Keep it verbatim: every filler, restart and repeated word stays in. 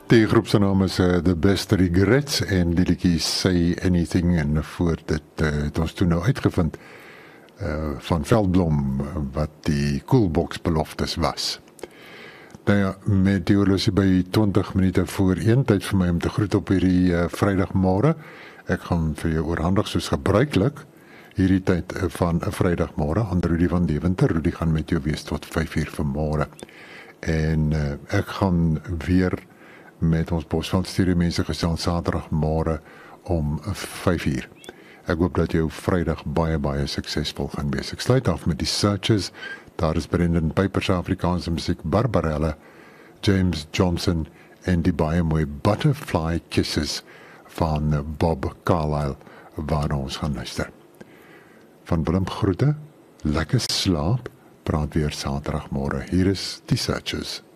Die groep se naam is uh, The Best Regrets en die liedjie Say Anything, en voor dit uh, het ons toe nou uitgevind uh, van Veldblom wat die Coolbox beloftes was. Nou ja, met die horlosie by twintig minute voor een, tyd vir my om te groet op hierdie uh, Vrydagmôre. Ek gaan vir jou oorhandig soos gebruiklik hierdie tyd van 'n Vrydagmôre aan Rudy van Deventer. Rudy gaan met jou wees tot vyf uur vanmôre. En uh, ek gaan weer met ons Bosveld stuur mense gesels Saterdagmôre om vyf uur. Ek hoop dat jou Vrydag baie baie suksesvol gaan wees. Ek sluit af met die Searchers. Daar is Brendan Piper se Afrikaanse musiek, Barbarella, James Johnson en die baie mooi Butterfly Kisses van Bob Carlyle waar ons gaan luister. Van Willem groete, lekker slaap, praat weer Saterdagmôre. Hier is die Searchers.